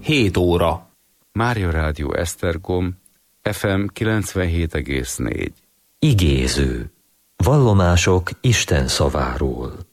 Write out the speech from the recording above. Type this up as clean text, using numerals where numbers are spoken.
7 óra. Mária Rádió Esztergom, FM 97,4. Igéző. Vallomások Isten szaváról.